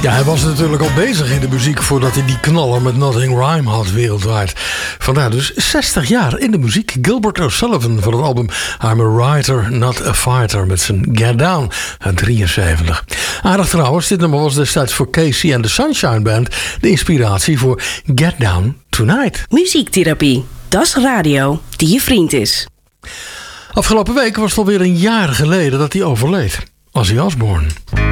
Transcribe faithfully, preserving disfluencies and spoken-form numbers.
Ja, hij was natuurlijk al bezig in de muziek voordat hij die knaller met Nothing Rhyme had wereldwijd. Vandaar dus zestig jaar in de muziek. Gilbert O'Sullivan van het album I'm a Writer, Not a Fighter met zijn Get Down uit drieënzeventig. Aardig trouwens, dit nummer was destijds voor Casey en de Sunshine Band de inspiratie voor Get Down Tonight. Muziektherapie, dat is radio die je vriend is. Afgelopen week was het alweer een jaar geleden dat hij overleed. Ozzy Osbourne.